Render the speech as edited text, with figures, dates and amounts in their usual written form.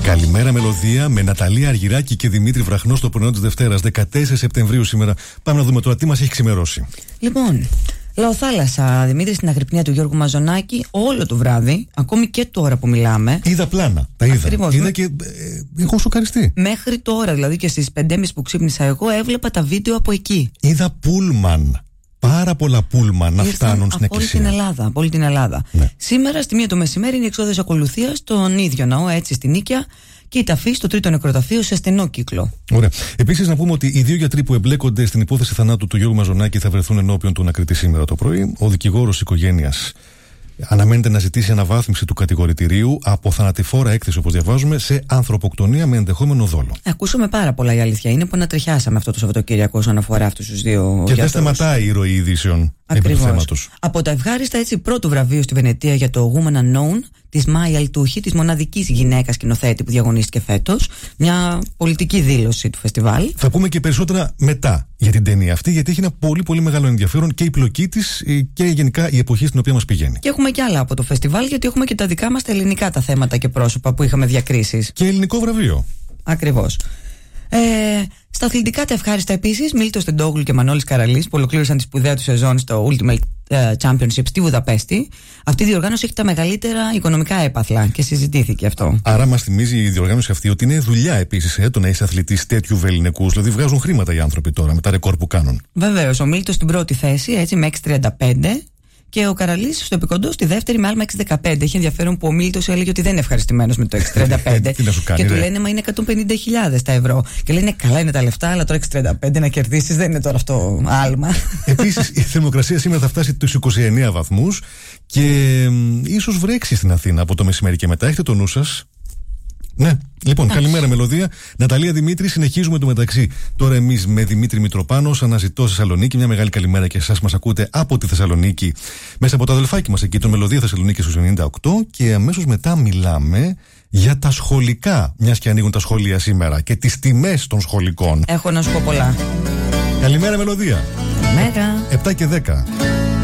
Καλημέρα Μελωδία με Ναταλία Αργυράκη και Δημήτρη Βραχνό στο πρωινό της Δευτέρας, 14 Σεπτεμβρίου σήμερα. Πάμε να δούμε τώρα τι μας έχει ξημερώσει. Λοιπόν, Λαοθάλασσα, Δημήτρη, στην αγρυπνία του Γιώργου Μαζονάκη όλο το βράδυ, ακόμη και τώρα που μιλάμε. Είδα πλάνα, τα είδα. Ακριβώς. Είδα και έχω σοκαριστεί. Μέχρι τώρα, δηλαδή και στις 5.30 που ξύπνησα εγώ, έβλεπα τα βίντεο από εκεί. Είδα πούλμαν. Πάρα πολλά πούλμαν να φτάνουν στην εκκλησία. Από όλη την Ελλάδα. Ναι. Σήμερα στη 1 το μεσημέρι είναι η εξόδος ακολουθίας στον ίδιο ναό, έτσι στην Νίκαια, και η ταφή στο τρίτο νεκροταφείο σε στενό κύκλο. Ωραία. Επίσης, να πούμε ότι οι δύο γιατροί που εμπλέκονται στην υπόθεση θανάτου του Γιώργου Μαζονάκη θα βρεθούν ενώπιον του ανακριτή σήμερα το πρωί. Ο δικηγόρος οικογένειας αναμένεται να ζητήσει αναβάθμιση του κατηγορητηρίου από θανατηφόρα έκθεση, όπως διαβάζουμε, σε ανθρωποκτονία με ενδεχόμενο δόλο. Ακούσαμε πάρα πολλά, η αλήθεια είναι, που ανατριχιάσαμε αυτό το Σαββατοκύριακο όσον αφορά αυτούς τους δύο. Και δεν σταματάει η ροή ειδήσεων επί του θέματος. Από τα ευχάριστα έτσι πρώτου βραβείου στη Βενετία για το Woman Unknown της Μάη Αλτούχη, της μοναδικής γυναίκας σκηνοθέτη που διαγωνίστηκε φέτος. Μια πολιτική δήλωση του φεστιβάλ. Θα πούμε και περισσότερα μετά για την ταινία αυτή, γιατί έχει ένα πολύ πολύ μεγάλο ενδιαφέρον και η πλοκή της και γενικά η εποχή στην οποία μας πηγαίνει. Και έχουμε και άλλα από το φεστιβάλ, γιατί έχουμε και τα δικά μας τα ελληνικά τα θέματα και πρόσωπα που είχαμε διακρίσεις. Και ελληνικό βραβείο. Ακριβώς. Στα αθλητικά τα ευχάριστα επίσης, Μίλτος Τεντόγλου και Μανώλης Καραλής, που ολοκλήρωσαν τη σπουδαία του σεζόν στο Ultimate Championship στη Βουδαπέστη. Αυτή η διοργάνωση έχει τα μεγαλύτερα οικονομικά έπαθλα και συζητήθηκε αυτό. Άρα μας θυμίζει η διοργάνωση αυτή ότι είναι δουλειά επίσης το να είσαι αθλητής τέτοιου βελληνικούς. Δηλαδή βγάζουν χρήματα οι άνθρωποι τώρα με τα ρεκόρ που κάνουν. Βεβαίως, ο Μίλτος στην πρώτη θέση, έτσι, με 6,35. Και ο Καραλής στο επικοντό στη δεύτερη με άλμα 6,15. Έχει ενδιαφέρον που ο Μίλτος έλεγε ότι δεν είναι ευχαριστημένος με το 6,35. Τι να σου κάνει, και του λένε, μα είναι 150.000 τα ευρώ. Και λένε, καλά είναι τα λεφτά, αλλά τώρα 6,35 να κερδίσεις δεν είναι τώρα αυτό άλμα. Επίσης, η θερμοκρασία σήμερα θα φτάσει τους 29 βαθμούς και ίσως βρέξει στην Αθήνα από το μεσημέρι και μετά. Έχετε το νου σας. Ναι, λοιπόν, καλημέρα Μελωδία. Ναταλία Δημήτρη, συνεχίζουμε το μεταξύ. Τώρα εμείς με Δημήτρη Μητροπάνος, αναζητώ Θεσσαλονίκη. Μια μεγάλη καλημέρα και εσάς μας ακούτε από τη Θεσσαλονίκη, μέσα από το αδελφάκι μας εκεί, το Μελωδία Θεσσαλονίκη στους 98. Και αμέσως μετά μιλάμε για τα σχολικά, μιας και ανοίγουν τα σχολεία σήμερα, και τις τιμές των σχολικών. Έχω να σου πω πολλά. Καλημέρα Μελωδία. Καλημέρα. 7 και 10.